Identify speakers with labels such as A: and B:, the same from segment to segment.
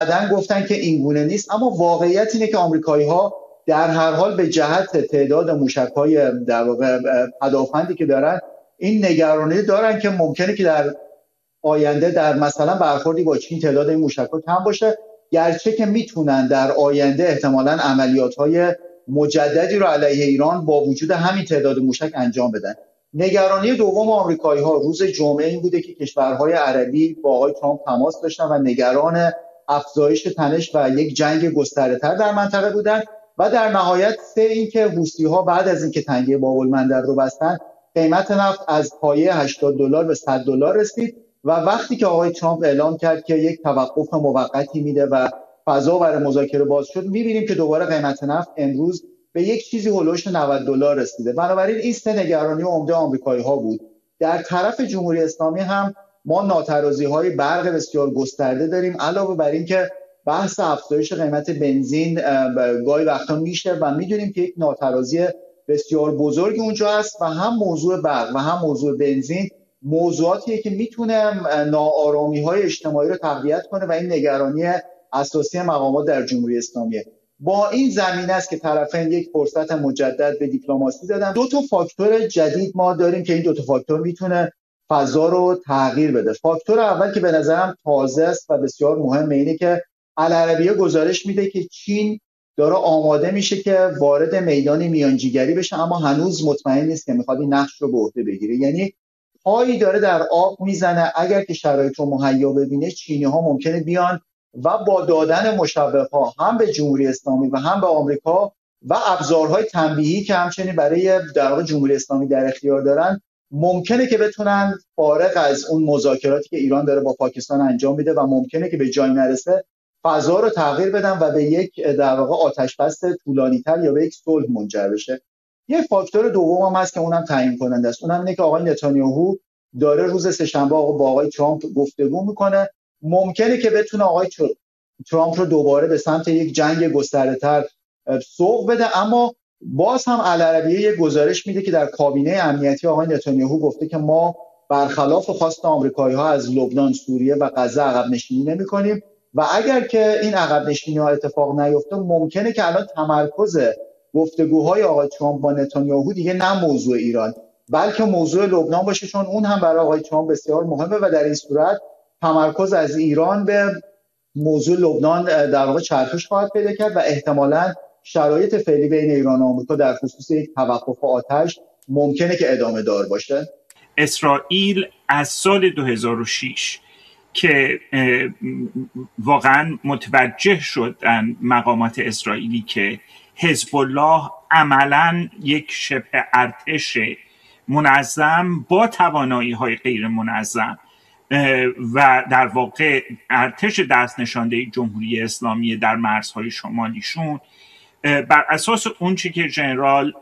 A: بعدن گفتن که این گونه نیست، اما واقعیت اینه که آمریکایی‌ها در هر حال به جهت تعداد موشک‌های در واقع پدافندی که دارن این نگرانی دارن که ممکنه که در آینده در مثلا برخوردی با چین تعداد این موشک‌ها کم باشه، گرچه که میتونن در آینده احتمالاً عملیات‌های مجددی رو علیه ایران با وجود همین تعداد موشک انجام بدن. نگرانی دوم آمریکایی‌ها روز جمعه این بوده که کشورهای عربی با آقای ترامپ تماس داشتن و نگران افزایش تنش و یک جنگ گسترده‌تر در منطقه بودن و در نهایت اینکه حوثی‌ها بعد از اینکه تنگه باب‌المندب رو بستن قیمت نفت از پایه $80 به $100 رسید و وقتی که آقای ترامپ اعلام کرد که یک توقف موقتی میده و فضا برای مذاکره باز شد، می‌بینیم که دوباره قیمت نفت امروز به یک چیزی هولوش $90 رسیده. بنابراین این سه نگرانی عمده آمریکایی‌ها بود. در طرف جمهوری اسلامی هم ما ناترازی‌های برق بسیار گسترده داریم، علاوه بر این که بحث افزایش قیمت بنزین گاهی وقتا میشه و میدونیم که یک ناترازی بسیار بزرگی اونجا هست و هم موضوع برق و هم موضوع بنزین موضوعاتیه که میتونه ناآرامی‌های اجتماعی رو تقویت کنه و این نگرانی اساسی مقامات در جمهوری اسلامیه. با این زمینه است که طرفین یک فرصت مجدد به دیپلماسی دادن. دو تا فاکتور جدید ما داریم که این دو تا فاکتور میتونه فضا رو تغییر بده. فاکتور اول که به نظرم تازه است و بسیار مهمه اینه که العربیه گزارش میده که چین داره آماده میشه که وارد میدان میانجیگری بشه، اما هنوز مطمئن نیست که میخواد این نقش رو به عهده بگیره. یعنی پایی داره در آب میزنه، اگر که شرایط رو مهیا ببینه چینی‌ها ممکنه بیان و با دادن مشوق‌ها هم به جمهوری اسلامی و هم به آمریکا و ابزارهای تنبیهی که همچنین برای در واقع جمهوری اسلامی در اختیار دارن، ممکنه که بتونن فارغ از اون مذاکراتی که ایران داره با پاکستان انجام میده و ممکنه که به جای نرسه فضا رو تغییر بدن و به یک در واقع آتش‌بس طولانی‌تر یا به یک صلح منجر بشه. یه فاکتور دوم هم هست که اونم تعیین کننده است. اونم اینه که آقای نتانیاهو داره روز سه‌شنبه با آقای ترامپ گفتگو میکنه. ممکنه که بتونه آقای ترامپ رو دوباره به سمت یک جنگ گسترده‌تر سوق بده، اما باز هم العربیه یک گزارش میده که در کابینه امنیتی آقای نتانیاهو گفته که ما برخلاف خواست آمریکایی‌ها از لبنان، سوریه و غزه عقب نشینی نمی‌کنیم و اگر که این عقب نشینی‌ها اتفاق نیفته ممکنه که الان تمرکز گفتگوهای آقای ترامپ با نتانیاهو دیگه نه موضوع ایران بلکه موضوع لبنان باشه، چون اون هم برای آقای ترامپ بسیار مهمه و در این صورت تمرکز از ایران به موضوع لبنان در واقع چرخش خواهد پیدا کرد و احتمالاً شرایط فعلی بین ایران و آمریکا در خصوص یک توقف آتش ممکنه که ادامه دار باشه.
B: اسرائیل از سال 2006 که واقعا متوجه شدن مقامات اسرائیلی که حزب الله عملاً یک شبه ارتش منظم با توانایی‌های غیر منظم و در واقع ارتش دست نشانده جمهوری اسلامی در مرزهای شمالیشون، بر اساس اون چی که ژنرال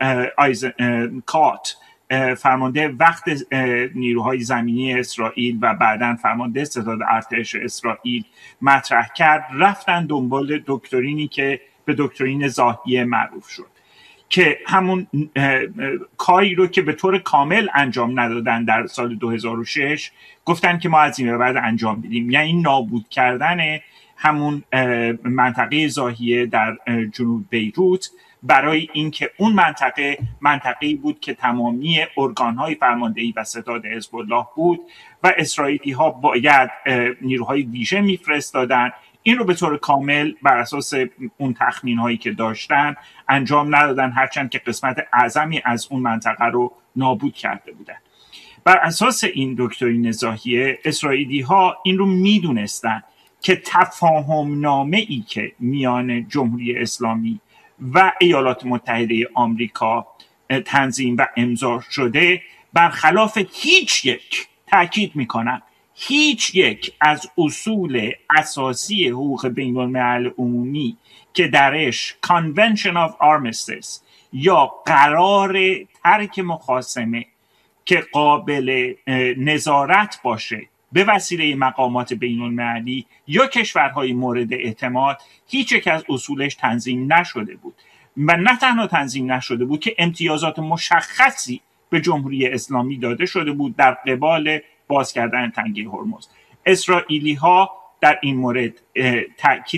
B: کات فرمانده وقت نیروهای زمینی اسرائیل و بعداً فرمانده ستاد ارتش اسرائیل مطرح کرد، رفتن دنبال دکترینی که به دکترین زاهیه معروف شد که همون کاری رو که به طور کامل انجام ندادن در سال 2006 گفتن که ما از این به بعد انجام بدیم، یعنی نابود کردن همون منطقه زاهیه در جنوب بیروت، برای اینکه اون منطقه‌ای بود که تمامی ارگان‌های فرماندهی و ستاد حزب الله بود و اسرائیلی‌ها باید نیروهای ویژه می‌فرستادن. این رو به طور کامل بر اساس اون تخمین‌هایی که داشتن انجام ندادن، هرچند که قسمت اعظمی از اون منطقه رو نابود کرده بودن. بر اساس این دکترین زاهیه اسرائیلی‌ها این رو می‌دونستن که تفاهم نامه‌ای که میان جمهوری اسلامی و ایالات متحده آمریکا تنظیم و امضا شده برخلاف تأکید میکنم هیچ یک از اصول اساسی حقوق بین الملل عمومی که درش Convention of Armistice یا قرار ترک مخاصمه که قابل نظارت باشه به وسیله مقامات بین المللی یا کشورهای مورد اعتماد، هیچ یک از اصولش تنظیم نشده بود و نه تنها تنظیم نشده بود که امتیازات مشخصی به جمهوری اسلامی داده شده بود در قبال باز کردن تنگه هرمز. اسرائیلی ها در این مورد تاکید